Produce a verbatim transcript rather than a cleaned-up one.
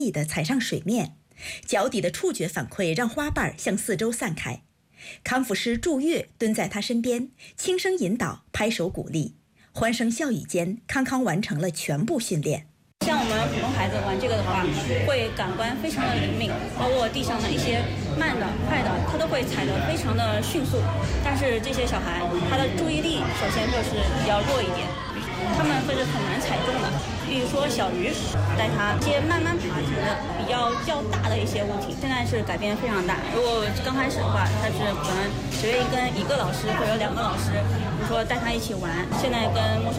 易地踩上水面，脚底的触觉反馈让花瓣向四周散开。康复师祝月蹲在他身边，轻声引导，拍手鼓励。欢声笑语间，康康完成了全部训练。 像我们普通孩子玩这个的话，会感官非常的灵敏，包括地上的一些慢的、快的，他都会踩得非常的迅速。但是这些小孩，他的注意力首先就是比较弱一点，他们会是很难踩中的。比如说小鱼，带他一些慢慢爬行的比较较大的一些物体，现在是改变非常大。如果刚开始的话，他是可能只愿意跟一个老师或者两个老师，比如说带他一起玩，现在跟魔术